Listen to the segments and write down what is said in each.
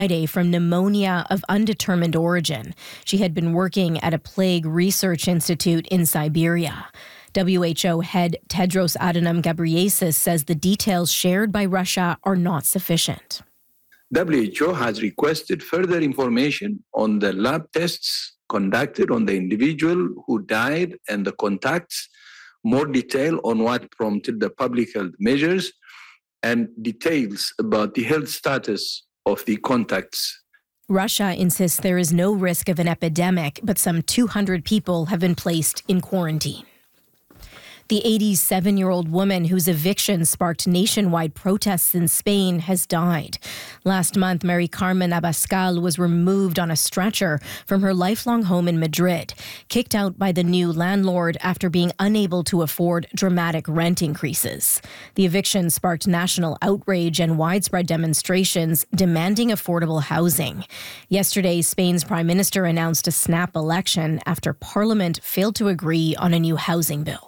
Friday from pneumonia of undetermined origin. She had been working at a plague research institute in Siberia. WHO head Tedros Adhanom Ghebreyesus says the details shared by Russia are not sufficient. WHO has requested further information on the lab tests conducted on the individual who died and the contacts, more detail on what prompted the public health measures, and details about the health status of the contacts. Russia insists there is no risk of an epidemic, but some 200 people have been placed in quarantine. The 87-year-old woman whose eviction sparked nationwide protests in Spain has died. Last month, Mary Carmen Abascal was removed on a stretcher from her lifelong home in Madrid, kicked out by the new landlord after being unable to afford dramatic rent increases. The eviction sparked national outrage and widespread demonstrations demanding affordable housing. Yesterday, Spain's prime minister announced a snap election after parliament failed to agree on a new housing bill.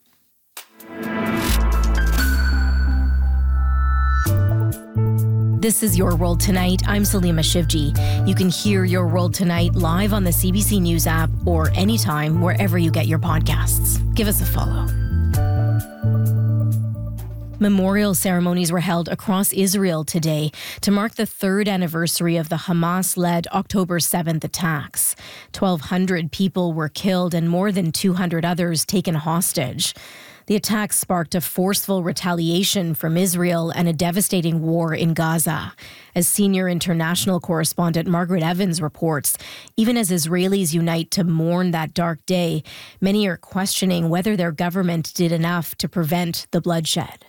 This is Your World Tonight. I'm Salima Shivji. You can hear Your World Tonight live on the CBC News app or anytime wherever you get your podcasts. Give us a follow. Memorial ceremonies were held across Israel today to mark the third anniversary of the Hamas-led October 7th attacks. 1,200 people were killed and more than 200 others taken hostage. The attacks sparked a forceful retaliation from Israel and a devastating war in Gaza. As senior international correspondent Margaret Evans reports, even as Israelis unite to mourn that dark day, many are questioning whether their government did enough to prevent the bloodshed.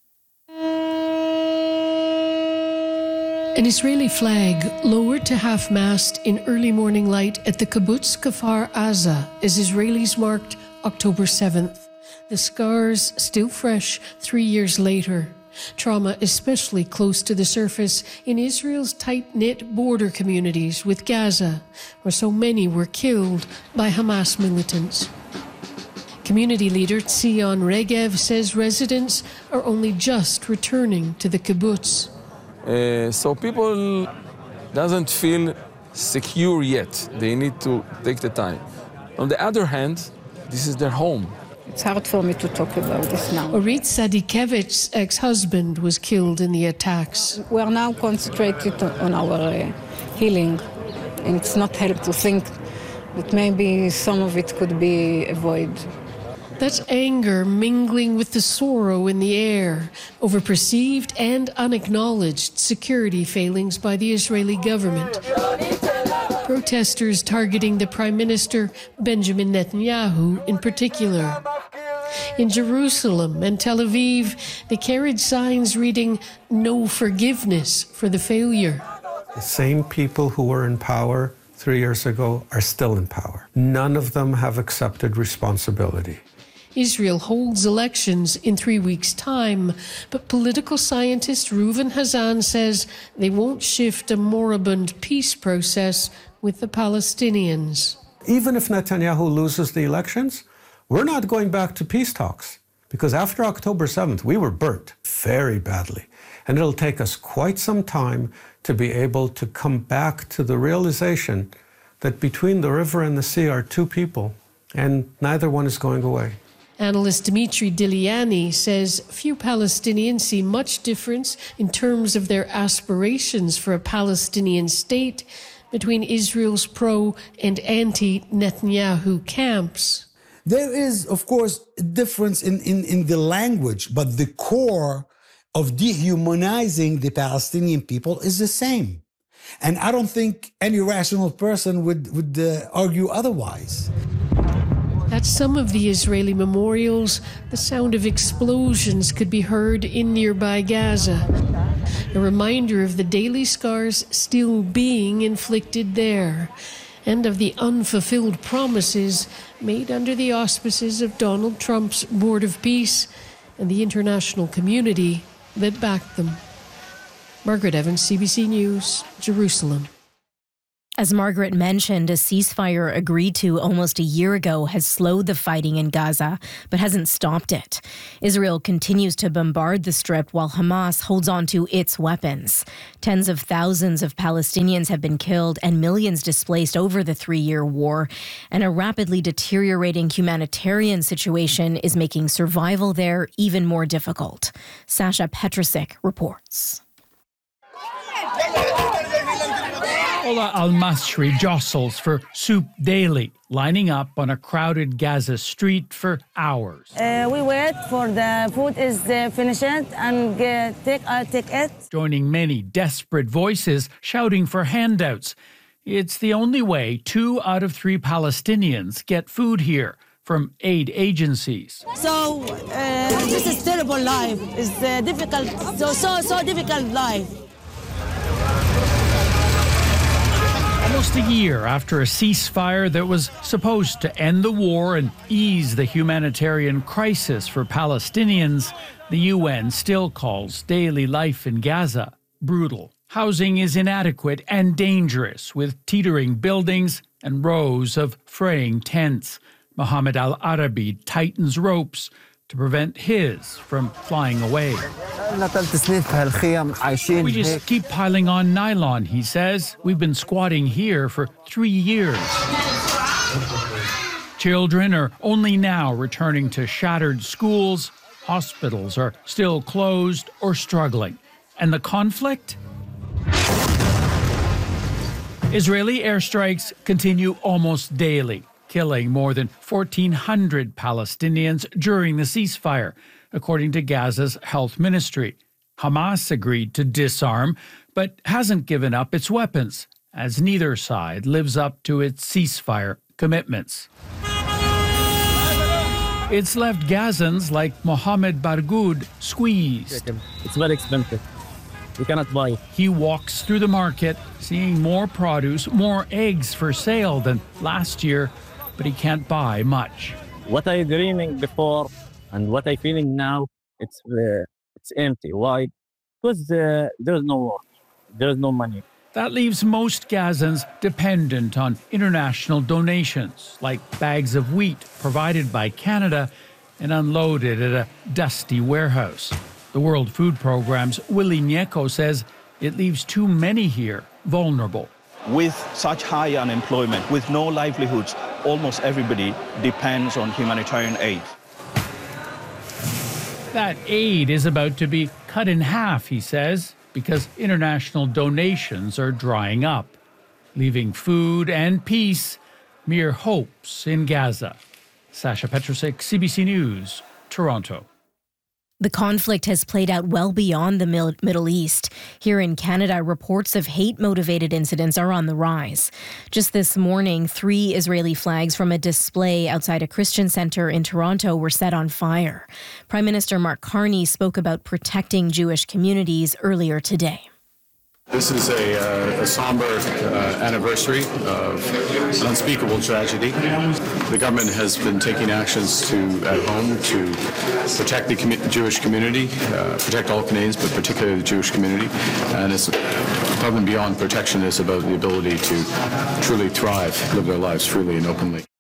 An Israeli flag lowered to half-mast in early morning light at the kibbutz Kfar Aza as Israelis marked October 7th. The scars still fresh 3 years later. Trauma especially close to the surface in Israel's tight-knit border communities with Gaza, where so many were killed by Hamas militants. Community leader Tzion Regev says residents are only just returning to the kibbutz. So people doesn't feel secure yet. They need to take the time. On the other hand, this is their home. It's hard for me to talk about this now. Orit Sadikevich's ex-husband was killed in the attacks. We are now concentrated on our healing, and it's not help to think that maybe some of it could be avoided. That's anger mingling with the sorrow in the air over perceived and unacknowledged security failings by the Israeli government. Protesters targeting the Prime Minister Benjamin Netanyahu in particular. In Jerusalem and Tel Aviv, they carried signs reading "No forgiveness" for the failure. The same people who were in power 3 years ago are still in power. None of them have accepted responsibility. Israel holds elections in 3 weeks' time, but political scientist Reuven Hazan says they won't shift a moribund peace process with the Palestinians. Even if Netanyahu loses the elections, we're not going back to peace talks, because after October 7th, we were burnt very badly. And it'll take us quite some time to be able to come back to the realization that between the river and the sea are two people, and neither one is going away. Analyst Dimitri Diliani says few Palestinians see much difference in terms of their aspirations for a Palestinian state between Israel's pro- and anti-Netanyahu camps. There is, of course, a difference in the language, but the core of dehumanizing the Palestinian people is the same. And I don't think any rational person would argue otherwise. At some of the Israeli memorials, the sound of explosions could be heard in nearby Gaza, a reminder of the daily scars still being inflicted there, and of the unfulfilled promises made under the auspices of Donald Trump's Board of Peace and the international community that backed them. Margaret Evans, CBC News, Jerusalem. As Margaret mentioned, a ceasefire agreed to almost a year ago has slowed the fighting in Gaza, but hasn't stopped it. Israel continues to bombard the Strip while Hamas holds on to its weapons. Tens of thousands of Palestinians have been killed and millions displaced over the 3-year war. And a rapidly deteriorating humanitarian situation is making survival there even more difficult. Sasha Petrusik reports. Ola Al-Masri jostles for soup daily, lining up on a crowded Gaza street for hours. We wait for the food is finished and take it. Joining many desperate voices shouting for handouts. It's the only way 2 out of 3 Palestinians get food here from aid agencies. So this is terrible life. It's difficult, so difficult life. Almost a year after a ceasefire that was supposed to end the war and ease the humanitarian crisis for Palestinians, the UN still calls daily life in Gaza brutal. Housing is inadequate and dangerous, with teetering buildings and rows of fraying tents. Mohammed Al-Arabi tightens ropes to prevent his from flying away. We just keep piling on nylon, he says. We've been squatting here for 3 years. Children are only now returning to shattered schools. Hospitals are still closed or struggling. And the conflict? Israeli airstrikes continue almost daily, killing more than 1,400 Palestinians during the ceasefire, according to Gaza's health ministry. Hamas agreed to disarm, but hasn't given up its weapons, as neither side lives up to its ceasefire commitments. It's left Gazans like Mohammed Bargoud squeezed. It's very expensive. We cannot buy. He walks through the market, seeing more produce, more eggs for sale than last year, but he can't buy much. What I dreaming before and what I feeling now, it's empty. Why? Because there's no work, there's no money. That leaves most Gazans dependent on international donations, like bags of wheat provided by Canada and unloaded at a dusty warehouse. The World Food Programme's Willie Nieko says it leaves too many here vulnerable. With such high unemployment, with no livelihoods, almost everybody depends on humanitarian aid. That aid is about to be cut in half, he says, because international donations are drying up, leaving food and peace mere hopes in Gaza. Sasha Petrusik, CBC News, Toronto. The conflict has played out well beyond the Middle East. Here in Canada, reports of hate-motivated incidents are on the rise. Just this morning, 3 Israeli flags from a display outside a Christian centre in Toronto were set on fire. Prime Minister Mark Carney spoke about protecting Jewish communities earlier today. This is a somber anniversary of an unspeakable tragedy. The government has been taking actions at home to protect the Jewish community, protect all Canadians, but particularly the Jewish community. And it's above and beyond protection. It's about the ability to truly thrive, live their lives freely and openly.